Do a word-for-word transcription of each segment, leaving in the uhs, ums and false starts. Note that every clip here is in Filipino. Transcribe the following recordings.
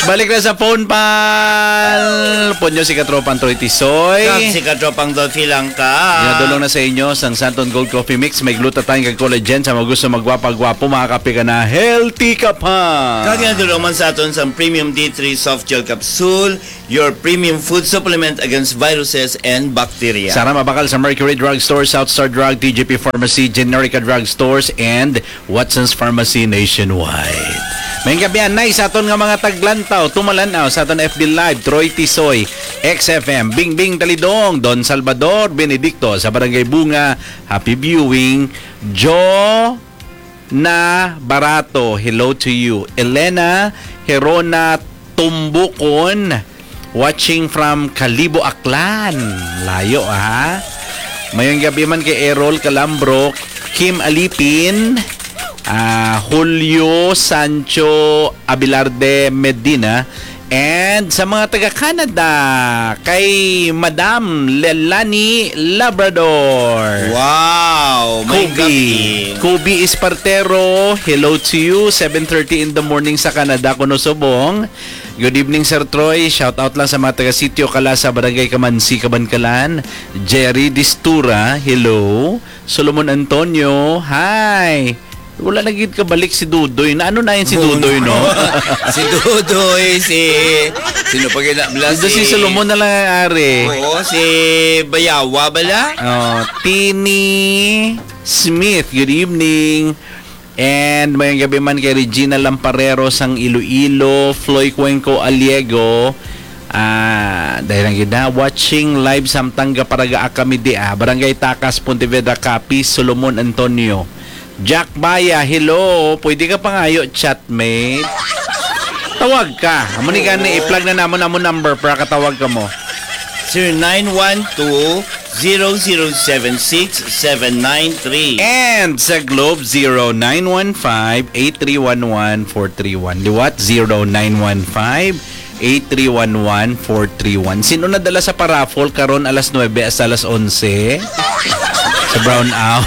Balik na sa phone pal. Ponyo si Katropang Troy Tisoy. Kag si Katropang Dolphy lang ka. Ginadulong na sa inyo sang Santon Gold Coffee Mix. May glutathione kag collagen sa mga gusto magwapa-gwapo. Makakape ka na healthy ka pa. Kag ginadulong man sa aton sa Premium D three Soft Gel Capsule, your premium food supplement against viruses and bacteria. Sana mabakal sa Mercury Drug Store, South Star Drug, T J P Pharmacy, Generica Drug Stores, and Watson's Pharmacy nationwide. May gabihan na sa aton nga mga taglantaw, tumalanaw sa aton F B Live, Troy Tisoy, X F M, Bingbing Talidong, Don Salvador Benedicto sa Barangay Bunga. Happy viewing. Jo na Barato, hello to you. Elena Herona Tumbukon, watching from Kalibo, Aklan. Layo ha. Mayong gabi man kay Errol Calambro, Kim Alipin, uh, Julio Sancho Abilarde Medina, and sa mga taga-Canada kay Madam Lelani Labrador. Wow! May Kobe. gabi. Kobe Espartero, hello to you. seven thirty in the morning sa Canada, Kunosobong. Good evening, Sir Troy. Shout out lang sa mga taga-Sitio Calasa, Barangay Kamansi, Kabankalan. Jerry Distura, hello. Solomon Antonio, hi. Wala nagit ka balik si Dudoy. Na ano na yun si Dudoy, no? Si Dudoy, si... Sino pa ginabla? Si, si Solomon na lang ang ari. Oo, si Bayawa bala? Oh, Tini Smith, good evening. And may gabi man kay Regina Lamparero sang Iloilo, Floy Cuenco Aliego. Ah, dahil lang gina watching live samtang gaparaga kami di ah, Barangay Takas, Pontevedra, Capiz, Solomon Antonio. Jack Baya, hello. Pwede ka pa ngayo, chatmate. Tawag ka. Amo ni gani i-plug na namo namo number para katawag ka mo. zero nine one two, zero zero seven six, seven nine three. And sa Globe, zero nine one five, eight three one one, four three one. Liwat, zero nine one five, eight three one one, four three one. Sino nadala sa paraffol karon alas nuwebe as alas onse? Sa brown out.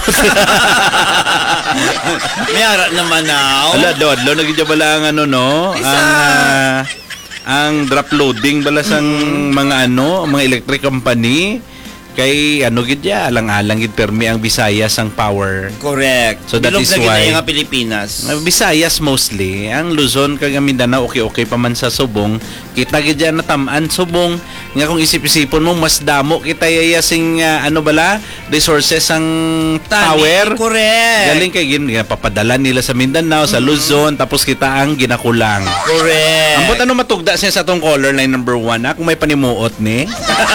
May ara naman na. Ala, Lord, lo nagidya bala ang ano, no? Ang, uh, ang drop loading bala sang mm. mga ano, mga electric company. Kay ano gidya, alang-alang gid permi ang Visayas ang power. Correct. So that Bilog is na why nga Pilipinas. Visayas mostly. Ang Luzon kag Mindanao okay-okay pa man sa Subong. Kita gidya na tamaan Subong. Nga kung isip-isipon mo mas damo kita yayasing uh, ano bala resources ang power. Correct. Galing kay gin papadala nila sa Mindanao, sa Luzon, tapos kita ang ginakulang. Correct. Ambot ano matugda siya sa tong caller line number one ha? Kung may panimuot ni.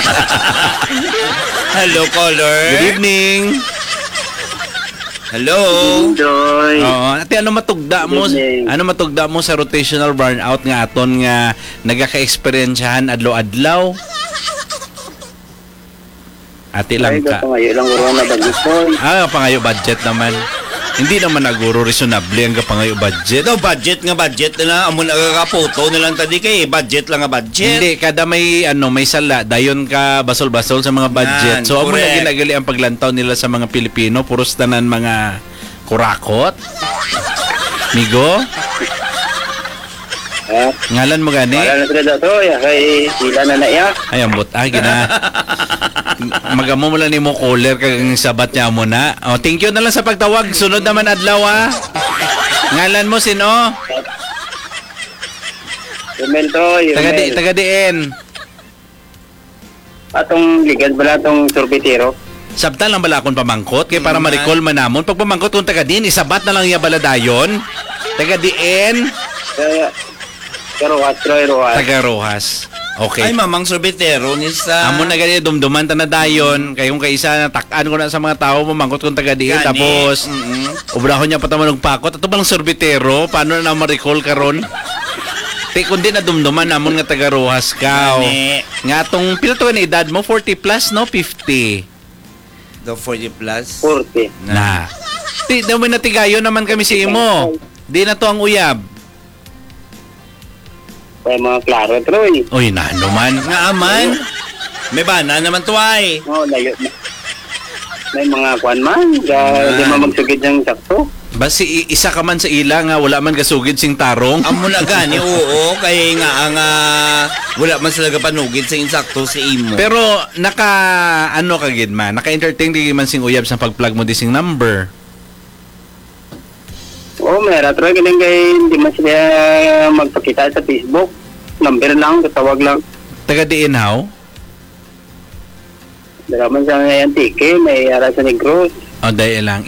Hello, caller. Good evening. Hello. Enjoy. Oo, ate ano matugda mo? Ano matugda mo sa rotational burnout nga aton nga nagaka-experiencehan adlaw-adlaw? Ate lang ka. Ay, pangayo lang uro na bagis ko. Ah, pangayo budget naman. Hindi naman naguro reasonable ang kapangayo budget. No, budget nga budget na amo na kakapoto na lang tadi kay budget lang nga budget. Hindi kada may ano may sala dayon ka basol-basol sa mga budget. Yan, so amo na correct. ginagali ang paglantaw nila sa mga Pilipino, puros tanan mga kurakot. Migo? Ha? Ngalan mo gani? Wala na sila to. Kay sila na na iya. Ay ambot ah gina. Magamo mo lang nimo caller kag sabat niya mo na. Oh, thank you na lang sa pagtawag. Sunod naman adlaw ah. Ngalan mo sino? Yumel to. Taga di, Yumel. taga diin. Atong ligan bala tong sorbetero. Sabta lang bala akong pamangkot kay para ma-recall man namon. Pag pamangkot kung taga diin, isabat na lang iya baladayon. Taga diin. Kaya Rojas, Troy Rojas. Taga Rojas. Okay. Ay, mamang sorbetero ni sa... Amo na gani dumduman ta na dayon kay kung kaisa na takan ko na sa mga tao mamangkot kung taga diin Gani. tapos Mm-mm. ubrahon niya pataman og pakot ato bang sorbetero paano na ma-recall karon? Te kundi na dumduman namon nga taga Rojas ka. o. Gani. Nga tong pila to ni edad mo forty plus no fifty. The forty plus. forty. Na. Ti daw may natigayo naman kami si imo. Di na to ang uyab. Kaya mga klaro, Troy. Oy na naman. Nga aman. May bana naman to ay. Oh, layo na. May mga kwan man. Dahil di mo magsugid ng sakto. Basi i- isa ka man sa ila nga wala man gasugid sing tarong. Amo na gani, oo. Kaya nga, ang ah, wala man sila panugid sa insakto sa imo. Pero naka ano ka gid man, naka-entertain di man sing uyab sa pag-plug mo di sing number. Oo, meron. Troy, ganun kay hindi man sila magpakita sa Facebook. Number lang, tatawag lang. Taga diin how? Dala man sa may Antique, may ara sa Negros. O dahil lang.